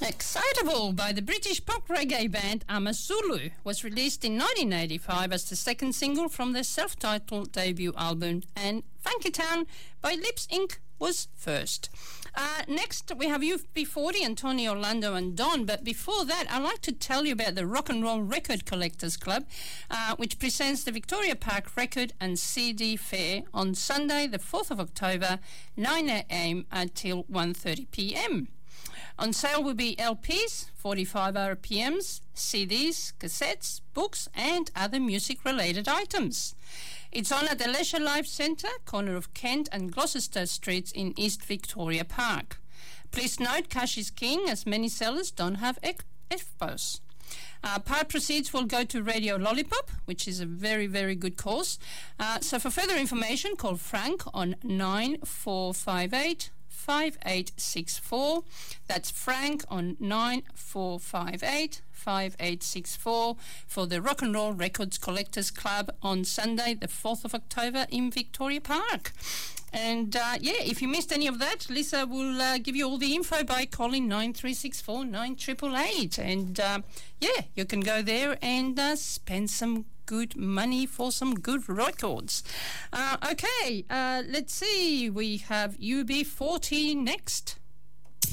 Excitable by the British pop reggae band Amazulu was released in 1985 as the second single from their self-titled debut album, and Funky Town by Lips Inc. was first. Next, we have UB40 and Tony Orlando and Don, but before that, I'd like to tell you about the Rock and Roll Record Collectors Club, which presents the Victoria Park Record and CD Fair on Sunday, the 4th of October, 9 a.m. until 1:30 p.m. On sale will be LPs, 45 RPMs, CDs, cassettes, books and other music-related items. It's on at the Leisure Life Centre, corner of Kent and Gloucester Streets in East Victoria Park. Please note, cash is king as many sellers don't have EFTPOS. Part proceeds will go to Radio Lollipop, which is a very, very good cause. So for further information, call Frank on 9458 5864. That's Frank on 9458 5864 for the Rock and Roll Records Collectors Club on Sunday, the 4th of October in Victoria Park. And if you missed any of that, Lisa will give you all the info by calling 9364 9888. And you can go there and spend some good money for some good records. Let's see. We have UB40 next.